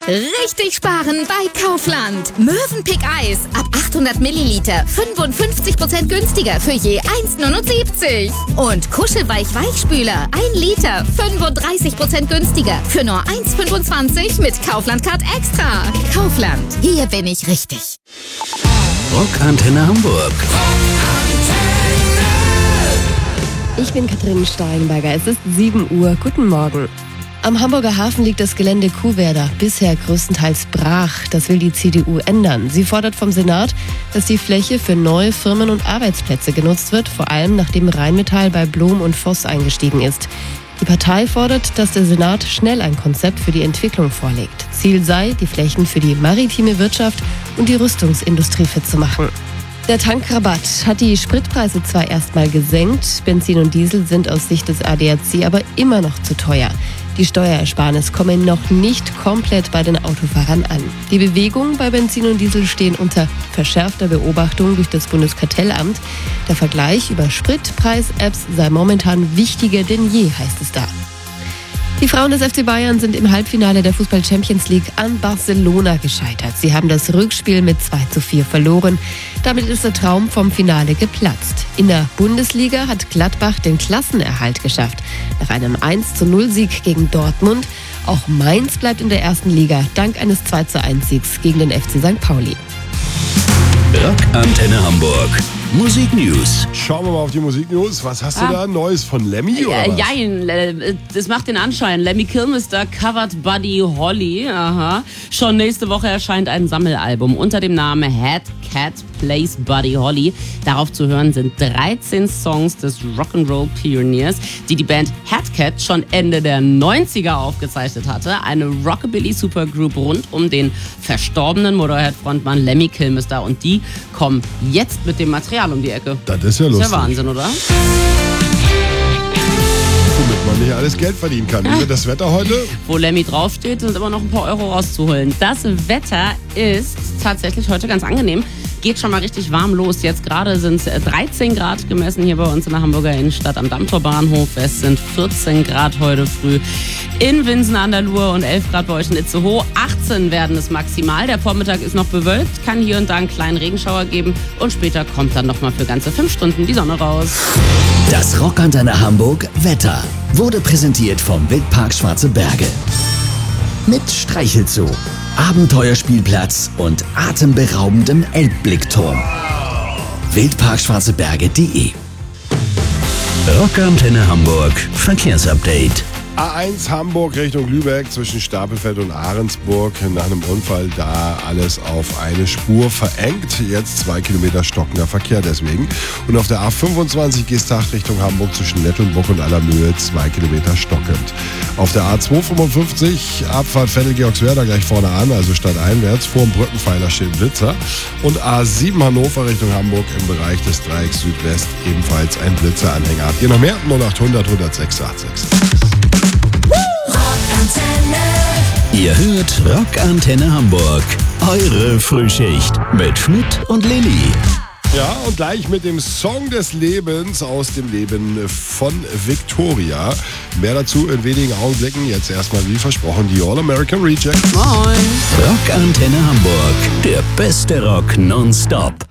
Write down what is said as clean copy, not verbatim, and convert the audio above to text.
Richtig sparen bei Kaufland. Mövenpick Eis ab 800 Milliliter 55% günstiger für je 1,79. Und Kuschelweich-Weichspüler 1 Liter 35% günstiger für nur 1,25 mit Kaufland Card Extra. Kaufland, hier bin ich richtig. Rockantenne Hamburg. Ich bin Katrin Steinberger. Es ist 7 Uhr. Guten Morgen. Am Hamburger Hafen liegt das Gelände Kuhwerder bisher größtenteils brach. Das will die CDU ändern. Sie fordert vom Senat, dass die Fläche für neue Firmen und Arbeitsplätze genutzt wird, vor allem nachdem Rheinmetall bei Blom und Voss eingestiegen ist. Die Partei fordert, dass der Senat schnell ein Konzept für die Entwicklung vorlegt. Ziel sei, die Flächen für die maritime Wirtschaft und die Rüstungsindustrie fit zu machen. Der Tankrabatt hat die Spritpreise zwar erstmal gesenkt, Benzin und Diesel sind aus Sicht des ADAC aber immer noch zu teuer. Die Steuerersparnis kommen noch nicht komplett bei den Autofahrern an. Die Bewegungen bei Benzin und Diesel stehen unter verschärfter Beobachtung durch das Bundeskartellamt. Der Vergleich über Spritpreis-Apps sei momentan wichtiger denn je, heißt es da. Die Frauen des FC Bayern sind im Halbfinale der Fußball-Champions League an Barcelona gescheitert. Sie haben das Rückspiel mit 2:4 verloren. Damit ist der Traum vom Finale geplatzt. In der Bundesliga hat Gladbach den Klassenerhalt geschafft. Nach einem 1:0-Sieg gegen Dortmund. Auch Mainz bleibt in der ersten Liga, dank eines 2:1-Siegs gegen den FC St. Pauli. Rockantenne Hamburg. Musik News. Schauen wir mal auf die Musik News. Was hast du da Neues von Lemmy oder was? Jein, das macht den Anschein. Lemmy Kilmister covert Buddy Holly. Aha. Schon nächste Woche erscheint ein Sammelalbum unter dem Namen Hat Cat Plays Buddy Holly. Darauf zu hören sind 13 Songs des Rock'n'Roll Pioneers, die die Band Hat Cat schon Ende der 90er aufgezeichnet hatte. Eine Rockabilly-Supergroup rund um den verstorbenen Motorhead-Frontmann Lemmy Kilmister. Und die kommen jetzt mit dem Material um die Ecke. Das ist ja lustig. Ist ja Wahnsinn, oder? Womit man nicht alles Geld verdienen kann. Wie wird das Wetter heute? Wo Lemmy draufsteht, sind immer noch ein paar Euro rauszuholen. Das Wetter ist tatsächlich heute ganz angenehm. Geht schon mal richtig warm los. Jetzt gerade sind es 13 Grad gemessen hier bei uns in der Hamburger Innenstadt am Dammtorbahnhof. Es sind 14 Grad heute früh in Winsen an der Luhr und 11 Grad bei euch in Itzehoe. 18 werden es maximal. Der Vormittag ist noch bewölkt, kann hier und da einen kleinen Regenschauer geben und später kommt dann nochmal für ganze 5 Stunden die Sonne raus. Das Rockantenne Hamburg Wetter wurde präsentiert vom Wildpark Schwarze Berge. Mit Streichelzoo, Abenteuerspielplatz und atemberaubendem Elbblickturm. Wildparkschwarzeberge.de. Rockantenne Hamburg Verkehrsupdate. A1 Hamburg Richtung Lübeck zwischen Stapelfeld und Ahrensburg. Nach einem Unfall da alles auf eine Spur verengt. Jetzt 2 Kilometer stockender Verkehr deswegen. Und auf der A25 Geesthacht Richtung Hamburg zwischen Nettelnburg und Allermühe 2 Kilometer stockend. Auf der A255 Abfahrt Vettel-Georgswerda gleich vorne an, also stadteinwärts. Vor dem Brückenpfeiler steht ein Blitzer. Und A7 Hannover Richtung Hamburg im Bereich des Dreiecks Südwest ebenfalls ein Blitzeranhänger. Habt ihr noch mehr? 0800 106 86. Ihr hört Rockantenne Hamburg. Eure Frühschicht mit Schmidt und Lilly. Ja, und gleich mit dem Song des Lebens aus dem Leben von Victoria. Mehr dazu in wenigen Augenblicken. Jetzt erstmal wie versprochen die All-American Reject. Moin. Rockantenne Hamburg. Der beste Rock nonstop.